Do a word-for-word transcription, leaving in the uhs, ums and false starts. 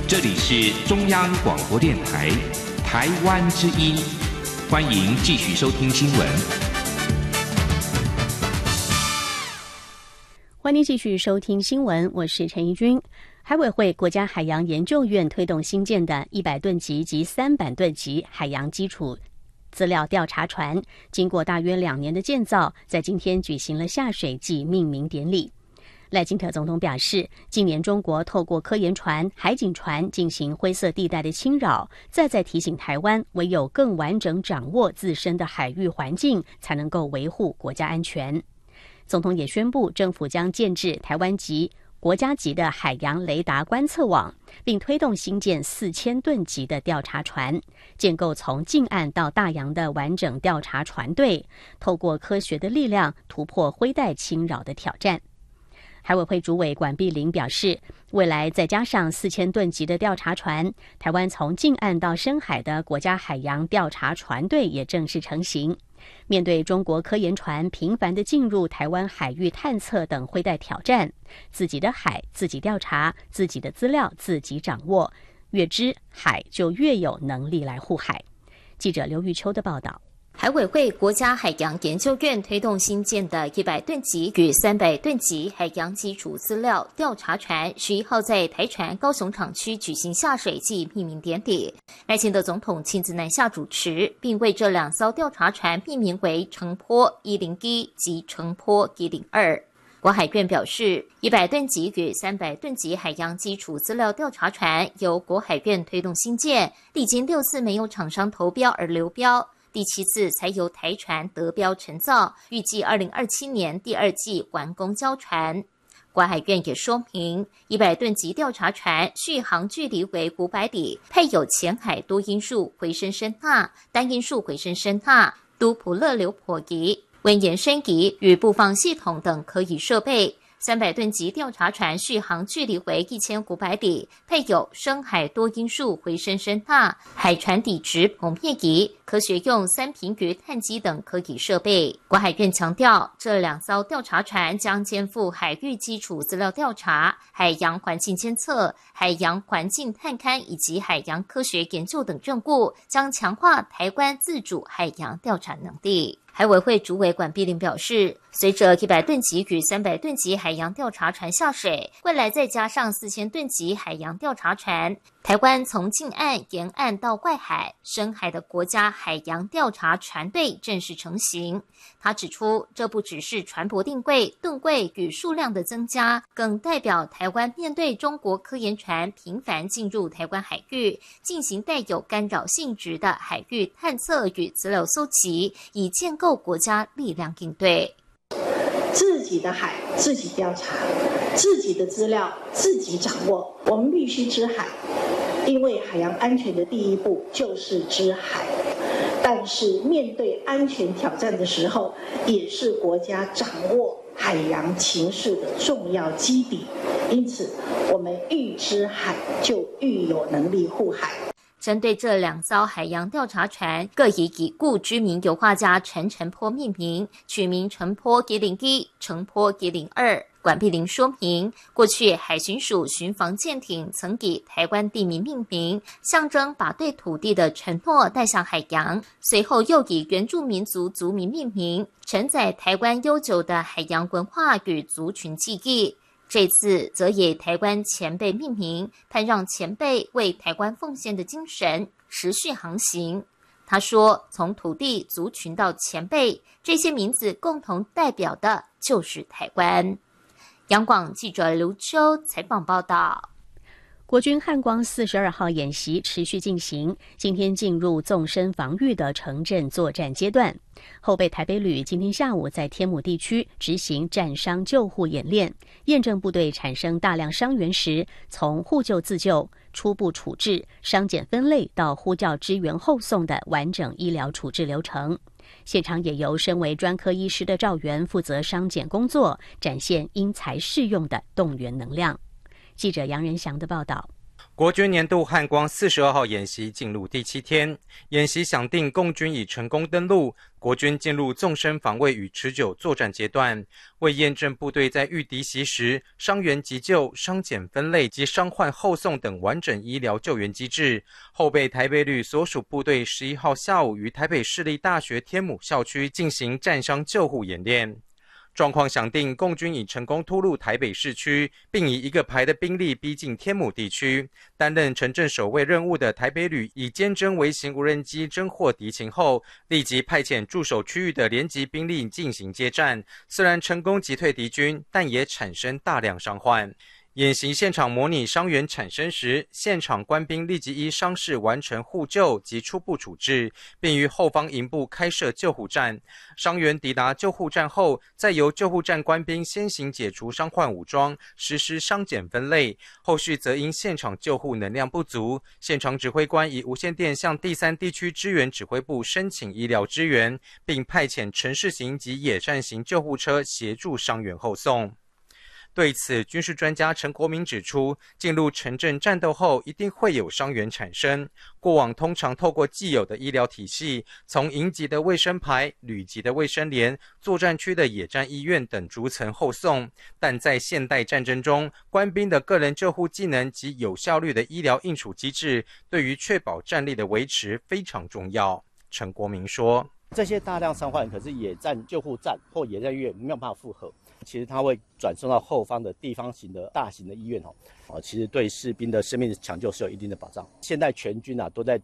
这里是中央广播电台台湾之音，欢迎继续收听新闻。 欢迎继续收听新闻，我是陈怡君。海委会国家海洋研究院推动新建的一百吨级及三百吨级海洋基础资料调查船，经过大约两年的建造，在今天举行了下水暨命名典礼。赖清德总统表示，近年中国透过科研船、海警船进行灰色地带的侵扰，再再提醒台湾，唯有更完整掌握自身的海域环境，才能够维护国家安全。总统也宣布，政府将建置台湾级、国家级的海洋雷达观测网，并推动新建四千吨级的调查船，建构从近岸到大洋的完整调查船队，透过科学的力量突破灰带侵扰的挑战。海委会主委管碧玲表示，未来再加上四千吨级的调查船，台湾从近岸到深海的国家海洋调查船队也正式成型。面对中国科研船频繁地进入台湾海域探测等灰带挑战，自己的海自己调查，自己的资料自己掌握，越知海就越有能力来护海。记者刘玉秋的报道。 海委会国家海洋研究院推动新建的一百吨级与三百吨级海洋基础资料调查船，十一号在台船高雄厂区举行下水暨命名典礼。赖清德总统亲自南下主持，并为这两艘调查船命名为澄波一零一及澄波一零二。国海院表示，一百吨级与三百吨级海洋基础资料调查船由国海院推动新建，历经六次没有厂商投标而流标。第七次才由台船得标承造，预计二零二七年第二季完工交船。国海院也说明，一百吨级调查船续航距离为五百里，配有浅海多因数回声声呐、单因数回声声呐、都普勒流波仪、温延伸仪与布放系统等可以设备。三百吨级调查船续航距离为一千五百里，配有深海多因数回声声呐、海船底质剖面仪、科学用三频鱼探机等可以设备。国海院强调，这两艘调查船将肩负海域基础资料调查、海洋环境监测、海洋环境探勘以及海洋科学研究等任务，将强化台湾自主海洋调查能力。海委会主委管碧玲表示，随着一百吨级与三百吨级海洋调查船下水，未来再加上四千吨级海洋调查船，台湾从近岸、沿岸到外海、深海的国家海洋调查船队正式成型。他指出，这不只是船舶定位、吨位与数量的增加，更代表台湾面对中国科研船频繁进入台湾海域，进行带有干扰性质的海域探测与资料搜集，以建构国家力量应对。 自己的海自己调查，自己的资料自己掌握，我们必须知海，因为海洋安全的第一步就是知海。但是面对安全挑战的时候，也是国家掌握海洋情势的重要基底，因此我们愈知海就愈有能力护海。 针对这两艘海洋调查船，各以已故知名油画家陈澄波命名，取名澄波一零一、澄波一零二。管碧玲说明，过去海巡署巡防舰艇曾以台湾地名命名，象征把对土地的承诺带向海洋，随后又以原住民族族名命名，承载台湾悠久的海洋文化与族群记忆。这次则以台湾前辈命名，盼让前辈为台湾奉献的精神持续航行。他说，从土地、族群到前辈，这些名字共同代表的就是台湾。央广记者刘秋采访报道。 国军汉光四十二号演习持续进行，今天进入纵深防御的城镇作战阶段。后备台北旅今天下午在天母地区执行战伤救护演练，验证部队产生大量伤员时，从互救自救、初步处置、伤检分类到呼叫支援后送的完整医疗处置流程。现场也由身为专科医师的赵元负责伤检工作，展现因材适用的动员能量。记者杨仁祥的报道。 国军年度汉光四十二号演习进入第七天，演习响定共军已成功登陆，国军进入纵深防卫与持久作战阶段。为验证部队在遇敌袭时伤员急救、伤检分类及伤患后送等完整医疗救援机制，后备台北旅所属部队十一号下午于台北市立大学天母校区进行战伤救护演练。状况响定，共军已成功突入台北市区，并以一个排的兵力逼近天母地区。担任城镇守卫任务的台北旅以坚侦微型无人机侦获敌情后，立即派遣驻守区域的联级兵力进行接战。虽然成功击退敌军，但也产生大量伤患。演习现场模拟伤员产生时，现场官兵立即依伤势完成护救及初步处置，并于后方营部开设救护站。伤员抵达救护站后，再由救护站官兵先行解除伤患武装，实施伤检分类。后续则因现场救护能量不足，现场指挥官以无线电向第三地区支援指挥部申请医疗支援，并派遣城市型及野战型救护车协助伤员后送。对此，军事专家陈国民指出，进入城镇战斗后，一定会有伤员产生。过往通常透过既有的医疗体系，从营级的卫生排、旅级的卫生连、作战区的野战医院等逐层后送。但在现代战争中，官兵的个人救护技能及有效率的医疗应处机制，对于确保战力的维持非常重要。陈国民说， 这些大量伤患可是野战救护站或野战医院没有办法负荷，其实它会转送到后方的地方型的大型的医院哦，其实对士兵的生命抢救是有一定的保障。现在全军啊都在